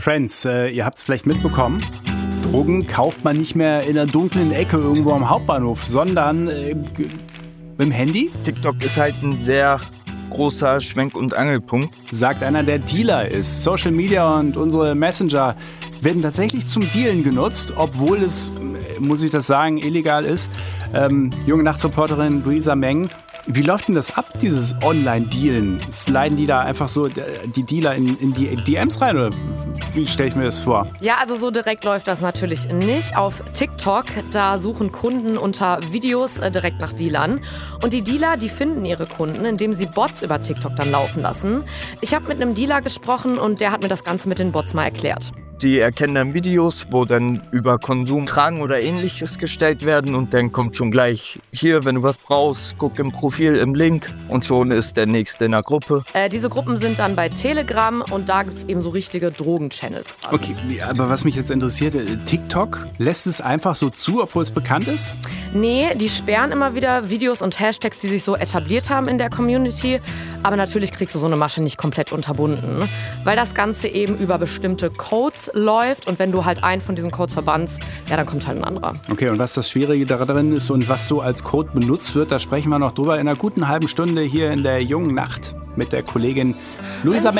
Friends, ihr habt es vielleicht mitbekommen. Drogen kauft man nicht mehr in einer dunklen Ecke irgendwo am Hauptbahnhof, sondern mit dem Handy? TikTok ist halt ein sehr großer Schwenk- und Angelpunkt. Sagt einer, der Dealer ist. Social Media und unsere Messenger werden tatsächlich zum Dealen genutzt, obwohl es, muss ich das sagen, illegal ist. Junge Nachtreporterin Luisa Meng. Wie läuft denn das ab, dieses Online-Dealen? Sliden die da einfach so die Dealer in die DMs rein oder wie stelle ich mir das vor? Ja, also so direkt läuft das natürlich nicht. Auf TikTok, da suchen Kunden unter Videos direkt nach Dealern. Und die Dealer, die finden ihre Kunden, indem sie Bots über TikTok dann laufen lassen. Ich habe mit einem Dealer gesprochen und der hat mir das Ganze mit den Bots mal erklärt. Die erkennen dann Videos, wo dann über Konsum Fragen oder Ähnliches gestellt werden und dann kommt schon gleich hier, wenn du was brauchst, guck im Profil, im Link und schon ist der Nächste in der Gruppe. Diese Gruppen sind dann bei Telegram und da gibt es eben so richtige Drogenchannels. Okay, aber was mich jetzt interessiert, TikTok lässt es einfach so zu, obwohl es bekannt ist? Nee, die sperren immer wieder Videos und Hashtags, die sich so etabliert haben in der Community. Aber natürlich kriegst du so eine Masche nicht komplett unterbunden, weil das Ganze eben über bestimmte Codes läuft und wenn du halt einen von diesen Codes verbannst, ja, dann kommt halt ein anderer. Okay, und was das Schwierige darin ist und was so als Code benutzt wird, da sprechen wir noch drüber in einer guten halben Stunde hier in der jungen Nacht mit der Kollegin Luisa Meng.